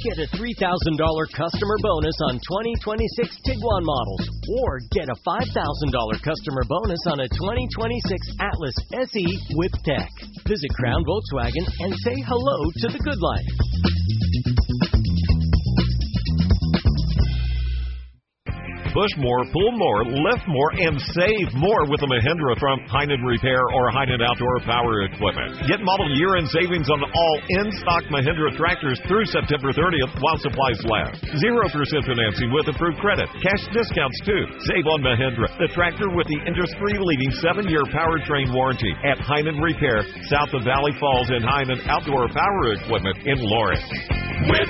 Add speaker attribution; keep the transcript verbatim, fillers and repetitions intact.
Speaker 1: Get a three thousand dollars customer bonus on twenty twenty-six Tiguan models, or get a five thousand dollars customer bonus on a twenty twenty-six Atlas S E with tech. Visit Crown Volkswagen and say hello to the good life.
Speaker 2: Push more, pull more, lift more, and save more with a Mahindra from Heinen Repair or Heinen Outdoor Power Equipment. Get model year-end savings on all in-stock Mahindra tractors through September thirtieth while supplies last. zero percent financing with approved credit. Cash discounts, too. Save on Mahindra, the tractor with the industry-leading seven-year powertrain warranty at Heinen Repair, south of Valley Falls, and Heinen Outdoor Power Equipment in Lawrence. With